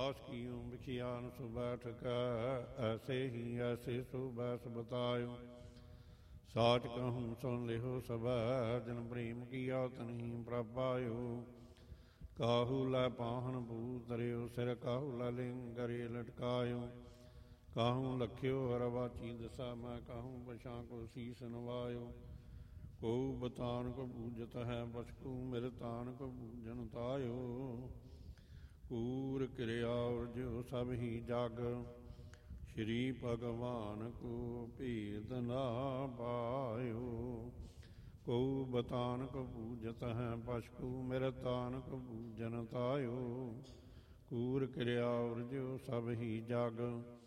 बास कियूं बिखियान सु बैठक, ऐसे ही ऐसे सु बैस बतायो। साच कहूँ सुन लिहो सब, जन प्रेम किया तनहि प्रभ पायो। काहू लै पाहन भूत धरियो, सिर काहू लै लिंगरे लटकायो। काहूँ लख्यो हरवाची दशा, मैं काहूँ पछा को शीस नवायो। को बतान को पूजत है बचकू, मेरे तान को पूजन तायो। कूर क्रिया और जो सब ही जग, श्री भगवान को भेद ना पायो। को बतान को पूजत है पशु, मेरे तान को पूजन तायो। कूर क्रिया और जो सब ही जग,